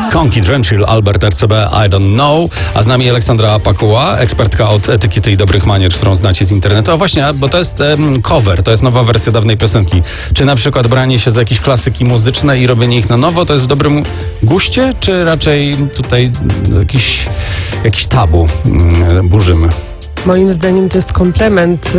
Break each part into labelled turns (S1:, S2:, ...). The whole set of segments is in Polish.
S1: Konki Drenchill, Albert RCB, I Don't Know, a z nami Aleksandra Pakuła, ekspertka od etykiety i dobrych manier, którą znacie z internetu. A właśnie, bo to jest cover, to jest nowa wersja dawnej piosenki. Czy na przykład branie się za jakieś klasyki muzyczne i robienie ich na nowo, to jest w dobrym guście, czy raczej tutaj jakiś tabu burzymy?
S2: Moim zdaniem to jest komplement.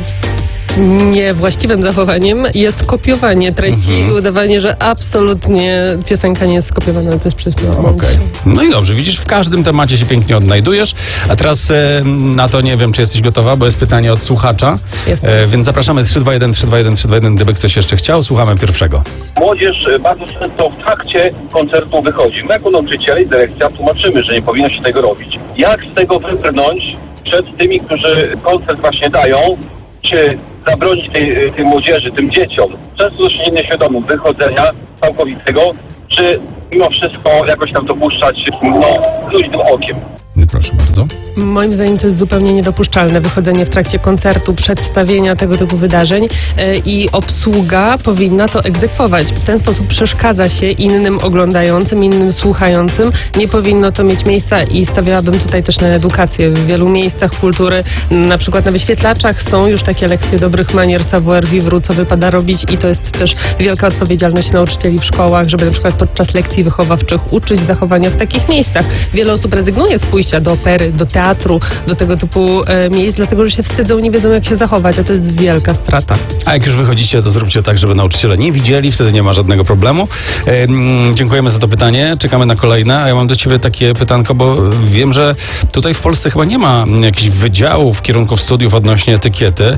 S2: Niewłaściwym zachowaniem jest kopiowanie treści i udawanie, że absolutnie piosenka nie jest skopiowana, to jest przecież
S1: Okay. No i dobrze, widzisz, w każdym temacie się pięknie odnajdujesz, a teraz na to nie wiem, czy jesteś gotowa, bo jest pytanie od słuchacza, więc zapraszamy 321, gdyby ktoś jeszcze chciał, słuchamy pierwszego.
S3: Młodzież bardzo często w trakcie koncertu wychodzi. My jako nauczyciele i dyrekcja tłumaczymy, że nie powinno się tego robić. Jak z tego wybrnąć przed tymi, którzy koncert właśnie dają, czy zabronić tej młodzieży, tym dzieciom, często dość nieświadomym wychodzenia całkowitego, czy mimo wszystko jakoś tam dopuszczać luźnym okiem?
S1: Proszę bardzo.
S2: Moim zdaniem to jest zupełnie niedopuszczalne wychodzenie w trakcie koncertu, przedstawienia tego typu wydarzeń i obsługa powinna to egzekwować. W ten sposób przeszkadza się innym oglądającym, innym słuchającym. Nie powinno to mieć miejsca i stawiałabym tutaj też na edukację. W wielu miejscach kultury, na przykład na wyświetlaczach, są już takie lekcje dobrych manier, savoir vivre, co wypada robić i to jest też wielka odpowiedzialność nauczycieli w szkołach, żeby na przykład podczas lekcji wychowawczych uczyć zachowania w takich miejscach. Wiele osób rezygnuje z pójścia do opery, do teatru, do tego typu miejsc, dlatego że się wstydzą, nie wiedzą jak się zachować, a to jest wielka strata.
S1: A jak już wychodzicie, to zróbcie tak, żeby nauczyciele nie widzieli, wtedy nie ma żadnego problemu. Dziękujemy za to pytanie, czekamy na kolejne, a ja mam do ciebie takie pytanko, bo wiem, że tutaj w Polsce chyba nie ma jakichś wydziałów, kierunków studiów odnośnie etykiety.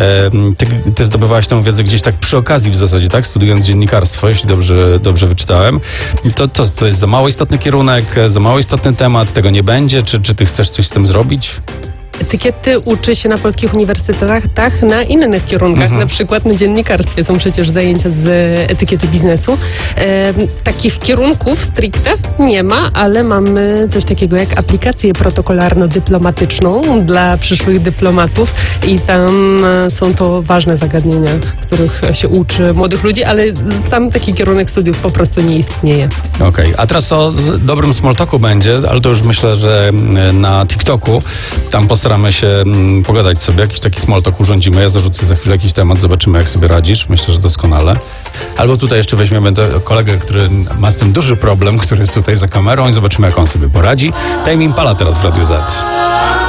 S1: Ty zdobywałaś tę wiedzę gdzieś tak przy okazji w zasadzie, tak? Studiując dziennikarstwo, jeśli dobrze wyczytałem. To jest za mało istotny kierunek, za mało istotny temat, tego nie będzie, czy ty chcesz coś z tym zrobić?
S2: Etykiety uczy się na polskich uniwersytetach na innych kierunkach, na przykład na dziennikarstwie są przecież zajęcia z etykiety biznesu. Takich kierunków stricte nie ma, ale mamy coś takiego jak aplikację protokolarno-dyplomatyczną dla przyszłych dyplomatów i tam są to ważne zagadnienia, których się uczy młodych ludzi, ale sam taki kierunek studiów po prostu nie istnieje.
S1: Okej, a teraz o dobrym small talku będzie, ale to już myślę, że na TikToku tam postaramy się pogadać sobie, jakiś taki small talk urządzimy. Ja zarzucę za chwilę jakiś temat, zobaczymy jak sobie radzisz. Myślę, że doskonale. Albo tutaj jeszcze weźmiemy kolegę, który ma z tym duży problem, który jest tutaj za kamerą i zobaczymy jak on sobie poradzi. Tame Impala teraz w Radiu Z.